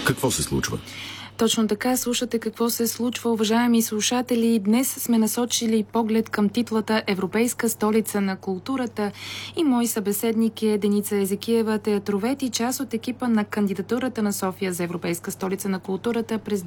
Какво се случва? Точно така, слушате какво се случва, уважаеми слушатели. Днес сме насочили поглед към титлата Европейска столица на културата и мой събеседник е Деница Езекиева, театровед и част от екипа на кандидатурата на София за Европейска столица на културата през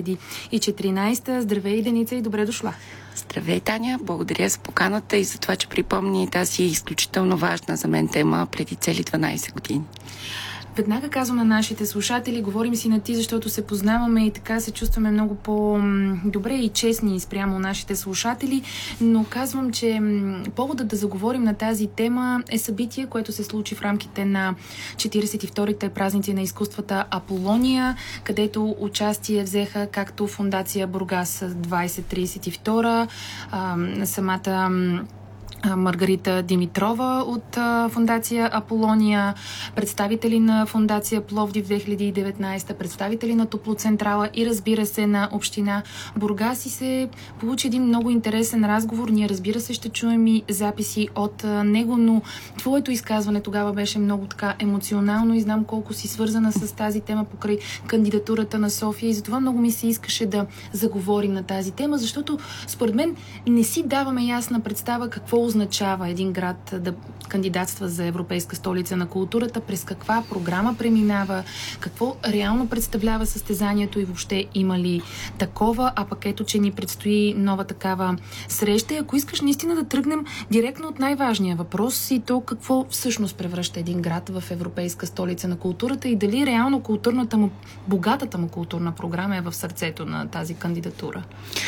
2014. Здравей, Деница, и добре дошла. Здравей, Таня. Благодаря за поканата и за това, че припомни тази изключително важна за мен тема преди цели 12 години. Веднага казвам на нашите слушатели, говорим си на ти, защото се познаваме и така се чувстваме много по-добре и честни спрямо нашите слушатели, но казвам, че поводът да заговорим на тази тема е събитие, което се случи в рамките на 42-те празници на изкуствата Аполония, където участие взеха както Фондация Бургас 2032, самата Маргарита Димитрова от Фондация Аполония, представители на Фондация Пловдив 2019, представители на Топлоцентрала и разбира се на община Бургас, и се получи един много интересен разговор. Ние разбира се ще чуем и записи от него, но твоето изказване тогава беше много така емоционално и знам колко си свързана с тази тема покрай кандидатурата на София и затова много ми се искаше да заговорим на тази тема, защото според мен не си даваме ясна представа какво означава един град да кандидатства за Европейска столица на културата, през каква програма преминава, какво реално представлява състезанието и въобще има ли такова, а пък ето, че ни предстои нова такава среща. И ако искаш наистина да тръгнем директно от най-важния въпрос и то какво всъщност превръща един град в Европейска столица на културата и дали реално богатата му културна програма е в сърцето на тази кандидатура?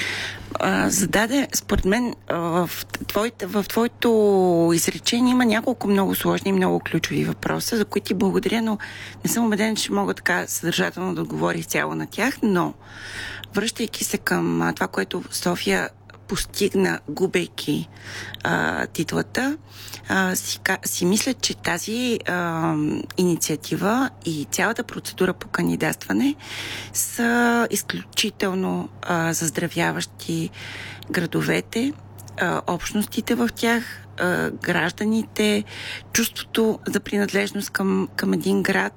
Зададе, според мен, в твоето изречение има няколко много сложни и много ключови въпроса, за които ти благодаря, но не съм убедена, че мога така съдържателно да отговоря изцяло на тях, но връщайки се към това, което София постигна, губейки титлата, си мисля, че тази инициатива и цялата процедура по кандидатстване са изключително заздравяващи градовете, общностите в тях, гражданите, чувството за принадлежност към един град